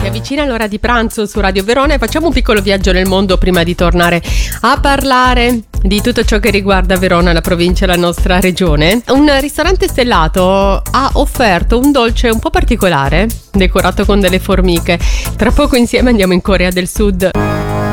avvicina l'ora di pranzo su Radio Verona e facciamo un piccolo viaggio nel mondo prima di tornare a parlare di tutto ciò che riguarda Verona, la provincia e la nostra regione. Un ristorante stellato ha offerto un dolce un po' particolare, decorato con delle formiche. Tra poco insieme andiamo in Corea del Sud.